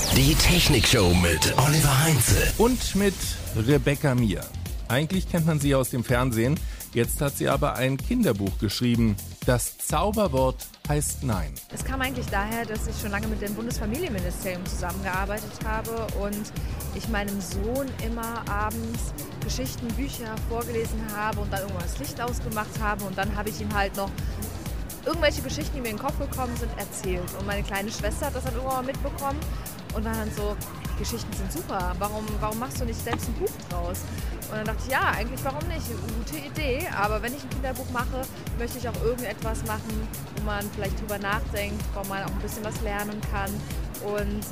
Die Technikshow mit Oliver Heinze. Und mit Rebecca Mir. Eigentlich kennt man sie aus dem Fernsehen. Jetzt hat sie aber ein Kinderbuch geschrieben. Das Zauberwort heißt Nein. Es kam eigentlich daher, dass ich schon lange mit dem Bundesfamilienministerium zusammengearbeitet habe und ich meinem Sohn immer abends Geschichten, Bücher vorgelesen habe und dann irgendwann das Licht ausgemacht habe und dann habe ich ihm halt noch irgendwelche Geschichten, die mir in den Kopf gekommen sind, erzählt. Und meine kleine Schwester hat das dann irgendwann mal mitbekommen und war dann so, die Geschichten sind super, warum machst du nicht selbst ein Buch draus? Und dann dachte ich, ja, eigentlich warum nicht, eine gute Idee, aber wenn ich ein Kinderbuch mache, möchte ich auch irgendetwas machen, wo man vielleicht drüber nachdenkt, wo man auch ein bisschen was lernen kann. Und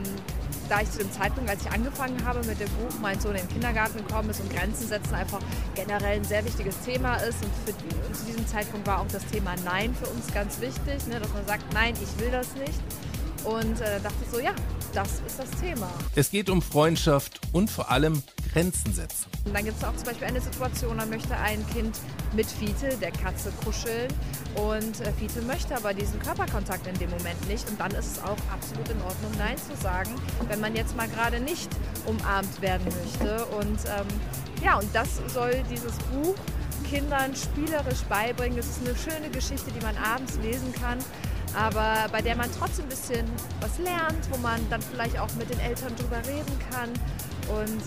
da ich zu dem Zeitpunkt, als ich angefangen habe mit dem Buch, mein Sohn in den Kindergarten gekommen ist und Grenzen setzen einfach generell ein sehr wichtiges Thema ist und zu diesem Zeitpunkt war auch das Thema Nein für uns ganz wichtig, ne, dass man sagt, nein, ich will das nicht. Und dachte ich so, ja, das ist das Thema. Es geht um Freundschaft und vor allem Grenzen setzen. Und dann gibt es auch zum Beispiel eine Situation, da möchte ein Kind mit Fiete, der Katze, kuscheln und Fiete möchte aber diesen Körperkontakt in dem Moment nicht und dann ist es auch absolut in Ordnung, Nein zu sagen, wenn man jetzt mal gerade nicht umarmt werden möchte. Und und das soll dieses Buch Kindern spielerisch beibringen. Es ist eine schöne Geschichte, die man abends lesen kann, aber bei der man trotzdem ein bisschen was lernt, wo man dann vielleicht auch mit den Eltern drüber reden kann. Und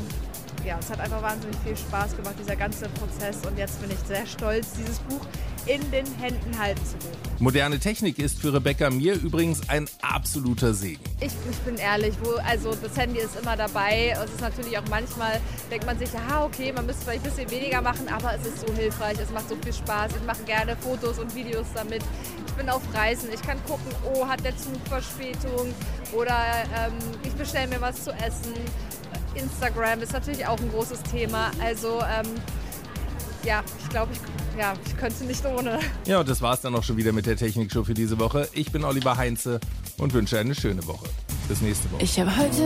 es hat einfach wahnsinnig viel Spaß gemacht, dieser ganze Prozess. Und jetzt bin ich sehr stolz, dieses Buch in den Händen halten zu dürfen. Moderne Technik ist für Rebecca Mir übrigens ein absoluter Segen. Ich bin ehrlich, das Handy ist immer dabei. Es ist natürlich auch manchmal, denkt man sich, ja okay, man müsste vielleicht ein bisschen weniger machen, aber es ist so hilfreich, es macht so viel Spaß. Ich mache gerne Fotos und Videos damit. Ich bin auf Reisen, ich kann gucken, hat der Zug Verspätung oder ich bestelle mir was zu essen. Instagram ist natürlich auch ein großes Thema. Also ich glaube, ich könnte nicht ohne. Ja, und das war's dann auch schon wieder mit der Technikshow für diese Woche. Ich bin Oliver Heinze und wünsche eine schöne Woche. Bis nächste Woche. Ich habe heute